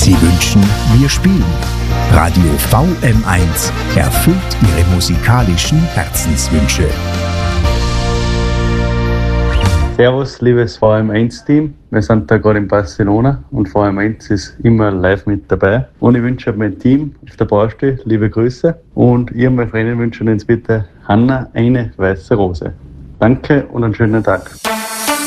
Sie wünschen, wir spielen. Radio VM1 erfüllt Ihre musikalischen Herzenswünsche. Servus, liebes VM1-Team. Wir sind da gerade in Barcelona und VM1 ist immer live mit dabei. Und ich wünsche meinem Team auf der Baustelle liebe Grüße. Und ihr, meine Freunde, wünschen uns bitte Hanna eine weiße Rose. Danke und einen schönen Tag.